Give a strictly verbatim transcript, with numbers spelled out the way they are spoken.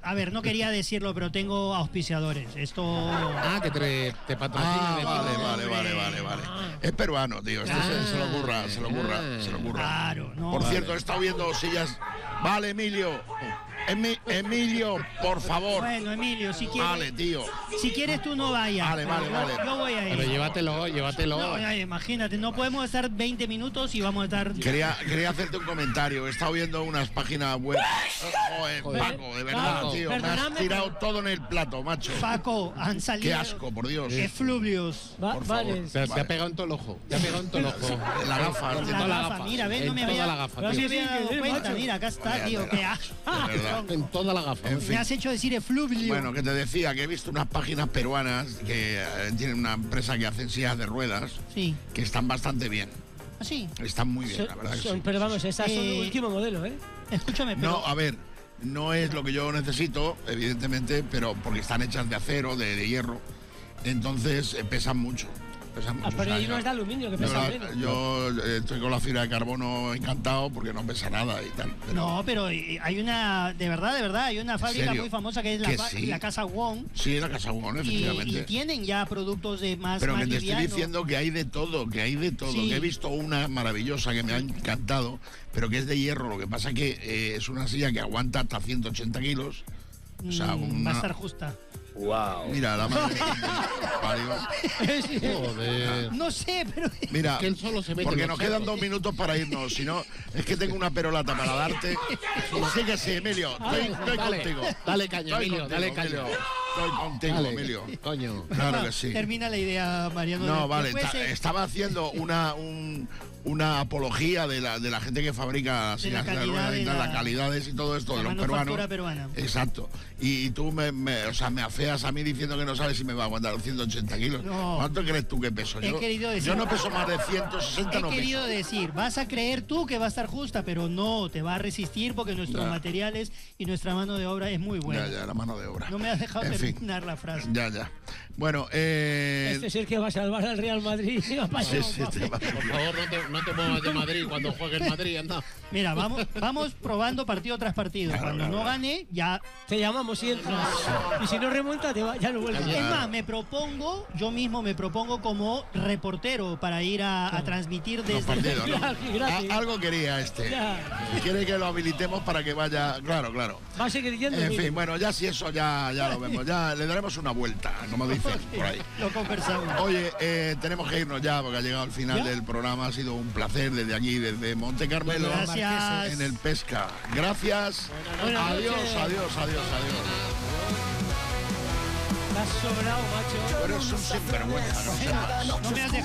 a ver, no quería decirlo, pero tengo auspiciadores. Esto... Ah, que te, te patrocina. Ah, de vale, todo. vale, vale, vale, vale. Es peruano, tío. Este se, se lo ocurra, se lo ocurra, se lo ocurra. Claro, no. Por Vale. cierto, he estado viendo sillas. Vale, Emilio. Emi- Emilio, por favor. Bueno, Emilio, si quieres... Vale, tío. Si quieres tú no vayas. Vale, vale, Yo- vale. Yo voy a ir. Pero llévatelo, llévatelo. No, ya, imagínate, no podemos estar veinte minutos y vamos a estar... Quería, quería hacerte un comentario. He estado viendo unas páginas web. Joder, Joder. Paco, de verdad, Paco, tío. Me has perdonadme, tirado todo en el plato, macho. Paco, han salido... Qué asco, por Dios. Efluvios. Va- Por vale. favor. Te, te Vale. ha pegado en todo el ojo. Te ha pegado en todo el ojo. La gafa, En tío. La toda la gafa, gafa. mira, ves, En no me toda había, la gafa, no tío. me había dado Sí, sí, cuenta. macho. Mira, acá está, Vaya, tío. de Qué asco. verdad. En toda la gafa. En fin. Me has hecho decir efluvio. Bueno, que te decía que he visto unas páginas peruanas que eh, tienen una empresa que hacen sillas de ruedas Sí. que están bastante bien. Así. Están muy bien, Son- la verdad que son- sí. pero vamos, estas son Eh, el último modelo, ¿eh? Escúchame, pero... No, a ver, no es lo que yo necesito, evidentemente, pero porque están hechas de acero, de, de hierro, entonces eh, pesan mucho. Pesan mucho. Ah, pero o sea, hay yo- unos de aluminio que de pesan verdad, menos. yo eh, estoy con la fibra de carbono encantado porque no pesa nada y tal. pero- No, pero eh, hay una, de verdad, de verdad, hay una fábrica serio? muy famosa que es la, Que fa- sí. la Casa Wong. Sí, la Casa Bugón, Y, efectivamente. y tienen ya productos de más, Pero más que te estoy liviano. diciendo que hay de todo, que hay de todo. Sí. Que he visto una maravillosa que me ha encantado, pero que es de hierro. Lo que pasa que eh, es una silla que aguanta hasta ciento ochenta kilos. O sea, Mm, una- va a estar justa. Mira, la madre que parió. Joder. No sé, pero... Mira, Que él solo se mete porque en nos los quedan charcos. dos minutos para irnos. Si no, es que tengo una perolata para darte. Sí que sí, Emilio. Estoy, estoy Dale, contigo. dale caña, Estoy Emilio, contigo, dale caña. Emilio. Estoy contigo, Dale, Emilio. coño. Claro que sí. Termina la idea, Mariano. No, vale, Después, ta- eh, estaba haciendo una, un- una apología de la, de la gente que fabrica De la sillas de calidad ruedas de y tal, la- las calidades y todo esto la de los manufactura peruanos. peruana. Exacto. Y, y tú me, me- o sea, me afeas a mí diciendo que no sabes si me va a aguantar ciento ochenta kilos. No. ¿Cuánto crees tú que peso? He Yo, querido decir- yo no peso más de ciento sesenta, He no querido peso. decir, vas a creer tú que va a estar justa, pero no, te va a resistir porque nuestros Ya. materiales y nuestra mano de obra es muy buena. Ya, ya, la mano de obra. No me has dejado En fin. terminar la frase. Ya, ya. Bueno, eh... Este es el que va a salvar al Real Madrid. Va a sí, pasar, sí, va- te va- Por favor, no te, no te muevas de Madrid cuando juegue en Madrid, anda. Mira, vamos, vamos probando partido tras partido. Claro, Cuando claro, no claro. gane, ya. Te llamamos y entras. Y si no remonta, te va, ya no vuelves. Es más, me propongo, yo mismo me propongo como reportero para ir a, a transmitir los desde. partidos, ¿no? Gracias, gracias. A- algo quería este. Ya. Quiere que lo habilitemos para que vaya... Claro, claro. Va a seguir yendo. En mira. fin, bueno, ya si eso ya, ya lo vemos. Ya le daremos una vuelta, como dicen por ahí. Lo conversamos. Oye, eh, tenemos que irnos ya porque ha llegado el final ¿Ya? del programa. Ha sido un placer desde aquí, desde Monte Carmelo, Gracias. en el Pesca. Gracias. Buenas Adiós, noches. adiós, adiós, adiós. Estás sobrado, macho. Tú eres un sinvergüenza, que lo sepas. No me has